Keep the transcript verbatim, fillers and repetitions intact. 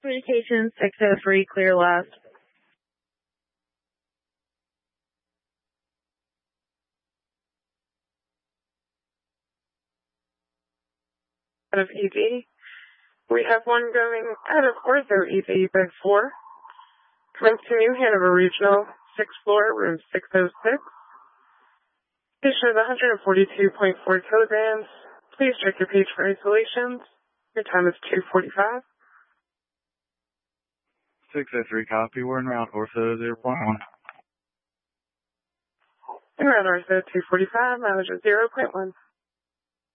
Communication six oh three, clear left. Out of E V. We have one going out of Ortho E V, bed four. Coming to New Hanover Regional, sixth floor, room six oh six. Patient is one hundred forty-two point four kilograms. Please check your page for isolations. Your time is two forty-five. six oh three copy. We're en route Ortho zero point one. En route Ortho two forty-five, mileage of zero point one.